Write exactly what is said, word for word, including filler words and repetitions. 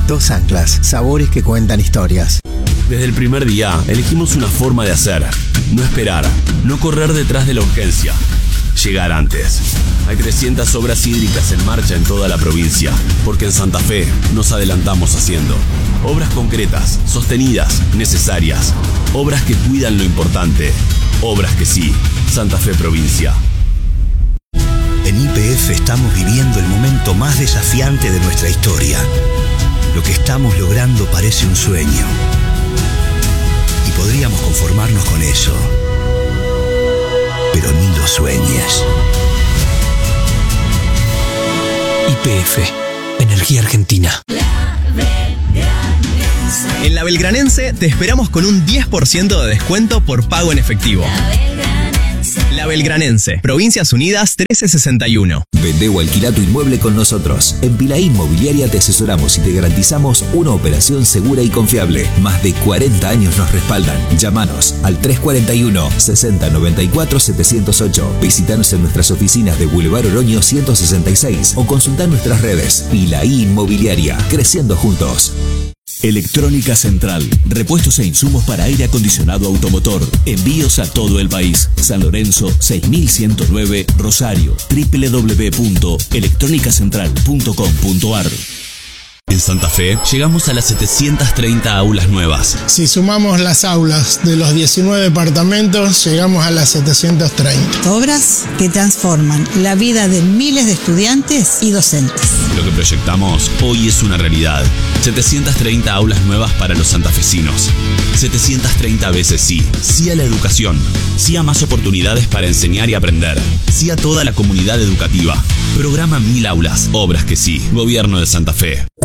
Dos anclas, sabores que cuentan historias. Desde el primer día elegimos una forma de hacer. No esperar, no correr detrás de la urgencia. Llegar antes. Hay trescientas obras hídricas en marcha en toda la provincia, porque en Santa Fe nos adelantamos haciendo. Obras concretas, sostenidas, necesarias. Obras que cuidan lo importante. Obras que sí. Santa Fe Provincia. En Y P F estamos viviendo el momento más desafiante de nuestra historia. Lo que estamos logrando parece un sueño. Y podríamos conformarnos con eso. Pero ni lo sueñes. Y P F, Energía Argentina. En La Belgranense te esperamos con un diez por ciento de descuento por pago en efectivo. La Belgranense, Provincias Unidas trece sesenta y uno. Vende o alquila tu inmueble con nosotros. En Pilaí Inmobiliaria te asesoramos y te garantizamos una operación segura y confiable. Más de cuarenta años nos respaldan. Llámanos al tres cuarenta y uno, sesenta noventa y cuatro, setecientos ocho. Visítanos en nuestras oficinas de Boulevard Oroño ciento sesenta y seis o consulta nuestras redes. Pilaí Inmobiliaria, creciendo juntos. Electrónica Central, repuestos e insumos para aire acondicionado automotor, envíos a todo el país. San Lorenzo seis mil ciento nueve, Rosario, doble u doble u doble u punto electrónica central punto com punto a r. En Santa Fe llegamos a las setecientas treinta aulas nuevas. Si sumamos las aulas de los diecinueve departamentos, llegamos a las setecientas treinta. Obras que transforman la vida de miles de estudiantes y docentes. Lo que proyectamos hoy es una realidad. setecientas treinta aulas nuevas para los santafesinos. setecientas treinta veces sí. Sí a la educación. Sí a más oportunidades para enseñar y aprender. Sí a toda la comunidad educativa. Programa Mil Aulas. Obras que sí. Gobierno de Santa Fe.